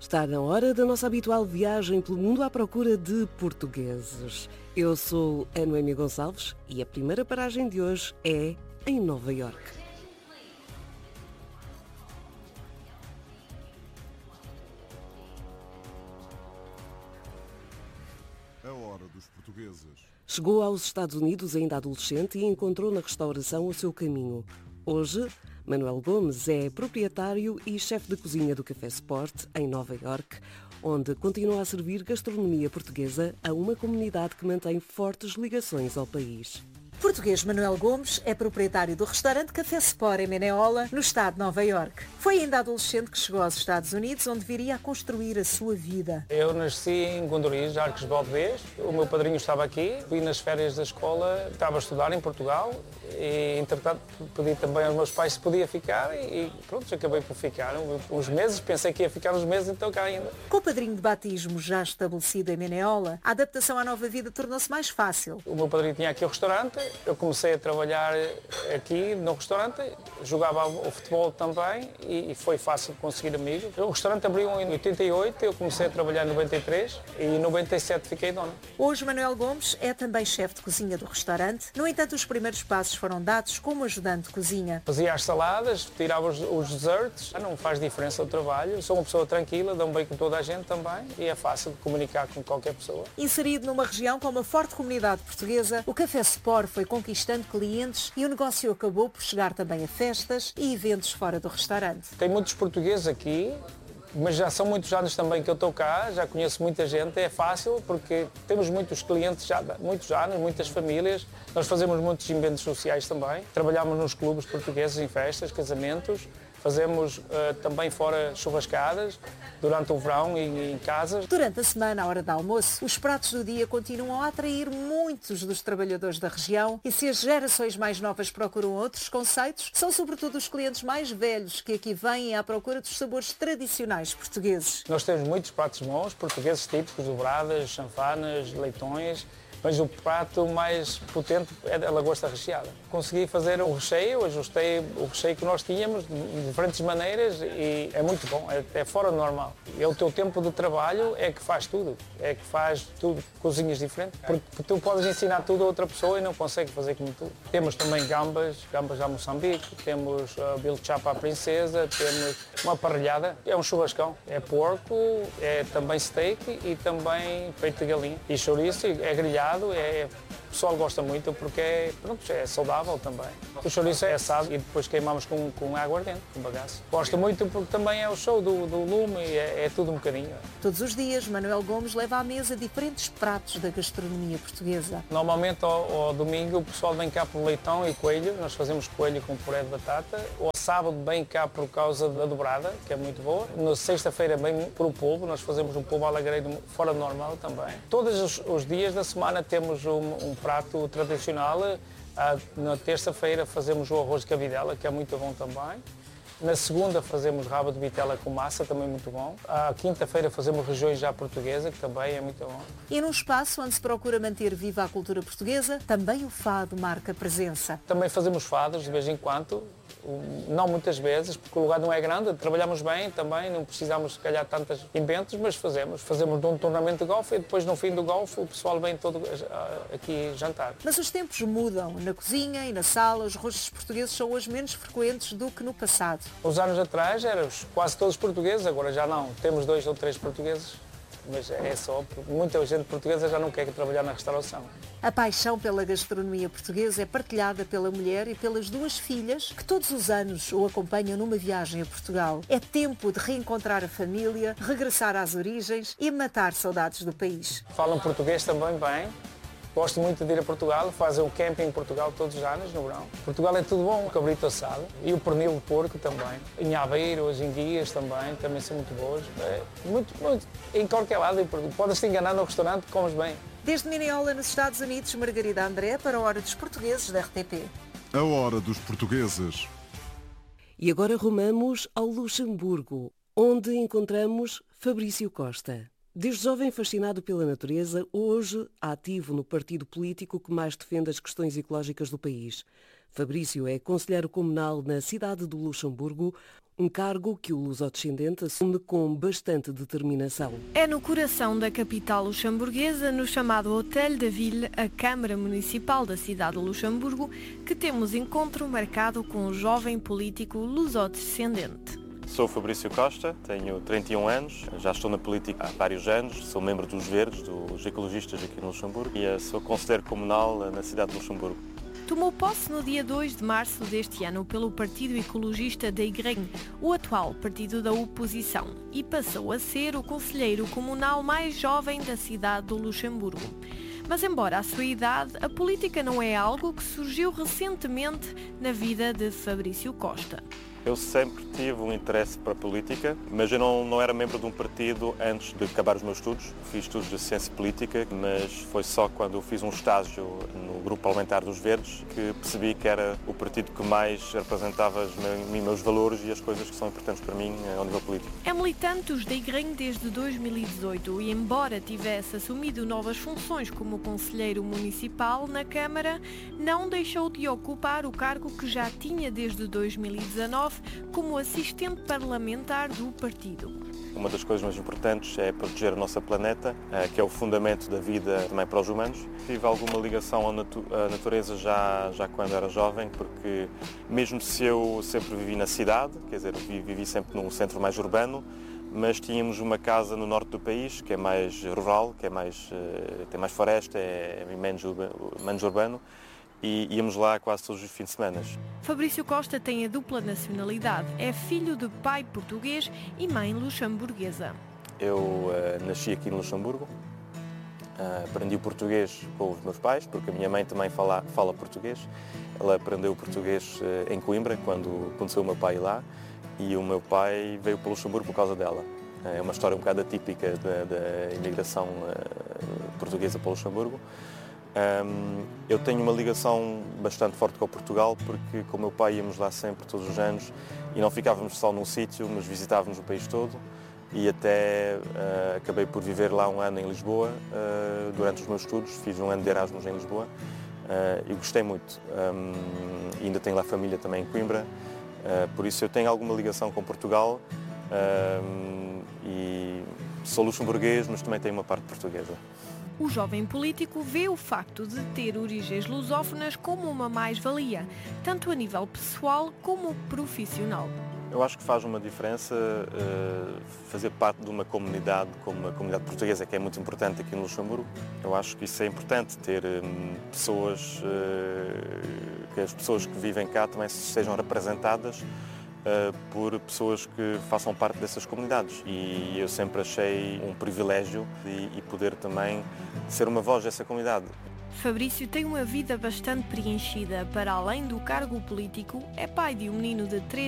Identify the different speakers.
Speaker 1: Está na hora da nossa habitual viagem pelo mundo à procura de portugueses. Eu sou a Noemi Gonçalves e a primeira paragem de hoje é em Nova Iorque.
Speaker 2: A hora dos portugueses.
Speaker 1: Chegou aos Estados Unidos ainda adolescente e encontrou na restauração o seu caminho. Hoje, Manuel Gomes é proprietário e chefe de cozinha do Café Sport, em Nova Iorque, onde continua a servir gastronomia portuguesa a uma comunidade que mantém fortes ligações ao país.
Speaker 3: Português Manuel Gomes é proprietário do restaurante Café Sport em Mineola, no estado de Nova Iorque. Foi ainda adolescente que chegou aos Estados Unidos, onde viria a construir a sua vida.
Speaker 4: Eu nasci em Gondoriz, Arcos de Valdevez. O meu padrinho estava aqui. Fui nas férias da escola, estava a estudar em Portugal e, entretanto, pedi também aos meus pais se podia ficar e pronto, acabei por ficar uns meses. Pensei que ia ficar uns meses, então cá ainda.
Speaker 3: Com o padrinho de batismo já estabelecido em Mineola, a adaptação à nova vida tornou-se mais fácil.
Speaker 4: O meu padrinho tinha aqui o restaurante. Eu comecei a trabalhar aqui no restaurante, jogava o futebol também e foi fácil conseguir amigos. O restaurante abriu em 88, eu comecei a trabalhar em 93 e em 97 fiquei dono.
Speaker 3: Hoje Manuel Gomes é também chefe de cozinha do restaurante. No entanto, os primeiros passos foram dados como ajudante de cozinha.
Speaker 4: Fazia as saladas, tirava os desserts, não faz diferença o trabalho. Sou uma pessoa tranquila, dou bem com toda a gente também e é fácil de comunicar com qualquer pessoa.
Speaker 3: Inserido numa região com uma forte comunidade portuguesa, o Café Sport foi conquistando clientes e o negócio acabou por chegar também a festas e eventos fora do restaurante.
Speaker 4: Tem muitos portugueses aqui, mas já são muitos anos também que eu estou cá, já conheço muita gente, é fácil porque temos muitos clientes já há muitos anos, muitas famílias, nós fazemos muitos eventos sociais também, trabalhamos nos clubes portugueses em festas, casamentos, fazemos também fora churrascadas durante o verão em casas.
Speaker 3: Durante a semana, à hora de almoço, os pratos do dia continuam a atrair muitos dos trabalhadores da região e se as gerações mais novas procuram outros conceitos, são sobretudo os clientes mais velhos que aqui vêm à procura dos sabores tradicionais portugueses.
Speaker 4: Nós temos muitos pratos bons, portugueses típicos, dobradas, chanfanas, leitões, mas o prato mais potente é a lagosta recheada. Consegui fazer o recheio, ajustei o recheio que nós tínhamos de diferentes maneiras e é muito bom, é fora do normal. É o teu tempo de trabalho é que faz tudo, é que faz tudo, cozinhas diferentes, porque tu podes ensinar tudo a outra pessoa e não consegue fazer como tu. Temos também gambas à Moçambique, temos bilchapa à princesa, temos uma parrilhada, é um churrascão, é porco, é também steak e também peito de galinha e chouriço, é grelhado. O pessoal gosta muito porque é saudável também. O chouriço é assado e depois queimamos com água ardente, com bagaço. Gosto muito porque também é o show do lume e é tudo um bocadinho.
Speaker 3: Todos os dias, Manuel Gomes leva à mesa diferentes pratos da gastronomia portuguesa.
Speaker 4: Normalmente ao domingo o pessoal vem cá por leitão e coelho, nós fazemos coelho com puré de batata. Ao sábado vem cá por causa da dobrada, que é muito boa. Na sexta-feira vem por o polvo, nós fazemos um polvo alagreiro fora do normal também. Todos os dias da semana temos um prato tradicional. Na terça-feira fazemos o arroz de cabidela, que é muito bom também. Na segunda fazemos rabo de vitela com massa, também muito bom. À quinta-feira fazemos regiões já portuguesa, que também é muito bom.
Speaker 3: E num espaço onde se procura manter viva a cultura portuguesa, também o fado marca presença.
Speaker 4: Também fazemos fados de vez em quando, não muitas vezes, porque o lugar não é grande, trabalhamos bem também, não precisamos se calhar tantos inventos, mas fazemos. Fazemos de um torneamento de golfe e depois no fim do golfe o pessoal vem todo aqui jantar.
Speaker 3: Mas os tempos mudam. Na cozinha e na sala, os rostos portugueses são hoje menos frequentes do que no passado.
Speaker 4: Uns anos atrás eram quase todos portugueses, agora já não. Temos 2 ou 3 portugueses, mas é só porque muita gente portuguesa já não quer trabalhar na restauração.
Speaker 3: A paixão pela gastronomia portuguesa é partilhada pela mulher e pelas 2 filhas que todos os anos o acompanham numa viagem a Portugal. É tempo de reencontrar a família, regressar às origens e matar saudades do país.
Speaker 4: Falam português também bem. Gosto muito de ir a Portugal, fazem o camping em Portugal todos os anos, no verão. Portugal é tudo bom, o cabrito assado e o pernil de porco também. Em Aveiro, as enguias também são muito boas. Muito, em qualquer lado, podes-te enganar no restaurante, comes bem.
Speaker 3: Desde Mineola, nos Estados Unidos, Margarida André para a Hora dos Portugueses da RTP.
Speaker 2: A hora dos portugueses.
Speaker 1: E agora rumamos ao Luxemburgo, onde encontramos Fabrício Costa. Desde jovem fascinado pela natureza, hoje ativo no partido político que mais defende as questões ecológicas do país. Fabrício é conselheiro comunal na cidade do Luxemburgo, um cargo que o lusodescendente assume com bastante determinação.
Speaker 5: É no coração da capital luxemburguesa, no chamado Hôtel de Ville, a Câmara Municipal da cidade de Luxemburgo, que temos encontro marcado com o jovem político lusodescendente.
Speaker 6: Sou Fabrício Costa, tenho 31 anos, já estou na política há vários anos, sou membro dos Verdes, dos ecologistas aqui no Luxemburgo e sou conselheiro comunal na cidade de Luxemburgo.
Speaker 5: Tomou posse no dia 2 de março deste ano pelo Partido Ecologista da Igreja, o atual partido da oposição, e passou a ser o conselheiro comunal mais jovem da cidade do Luxemburgo. Mas embora a sua idade, a política não é algo que surgiu recentemente na vida de Fabrício Costa.
Speaker 6: Eu sempre tive um interesse para a política, mas eu não era membro de um partido antes de acabar os meus estudos. Fiz estudos de ciência política, mas foi só quando eu fiz um estágio no grupo parlamentar dos Verdes que percebi que era o partido que mais representava os meus valores e as coisas que são importantes para mim ao nível político.
Speaker 5: É militante da Igreja desde 2018 e, embora tivesse assumido novas funções como conselheiro municipal na Câmara, não deixou de ocupar o cargo que já tinha desde 2019 como assistente parlamentar do partido.
Speaker 6: Uma das coisas mais importantes é proteger o nosso planeta, que é o fundamento da vida também para os humanos. Tive alguma ligação à natureza já quando era jovem, porque mesmo se eu sempre vivi na cidade, quer dizer, vivi sempre num centro mais urbano, mas tínhamos uma casa no norte do país, que é mais rural, que tem mais floresta, é menos urbano, e íamos lá quase todos os fins de semana.
Speaker 5: Fabrício Costa tem a dupla nacionalidade, é filho de pai português e mãe luxemburguesa.
Speaker 6: Eu nasci aqui no Luxemburgo, aprendi o português com os meus pais, porque a minha mãe também fala português. Ela aprendeu o português em Coimbra, quando conheceu o meu pai lá, e o meu pai veio para o Luxemburgo por causa dela. É uma história um bocado atípica da imigração portuguesa para o Luxemburgo. Eu tenho uma ligação bastante forte com Portugal, porque com o meu pai íamos lá sempre, todos os anos, e não ficávamos só num sítio, mas visitávamos o país todo, e até acabei por viver lá um ano em Lisboa, durante os meus estudos, fiz um ano de Erasmus em Lisboa, e gostei muito. Ainda tenho lá família também em Coimbra, por isso eu tenho alguma ligação com Portugal, e sou luxemburguês, mas também tenho uma parte portuguesa.
Speaker 5: O jovem político vê o facto de ter origens lusófonas como uma mais-valia, tanto a nível pessoal como profissional.
Speaker 6: Eu acho que faz uma diferença fazer parte de uma comunidade como a comunidade portuguesa, que é muito importante aqui no Luxemburgo. Eu acho que isso é importante, ter pessoas, que as pessoas que vivem cá também sejam representadas por pessoas que façam parte dessas comunidades, e eu sempre achei um privilégio e poder também ser uma voz dessa comunidade.
Speaker 5: Fabrício tem uma vida bastante preenchida. Para além do cargo político, é pai de um menino de 3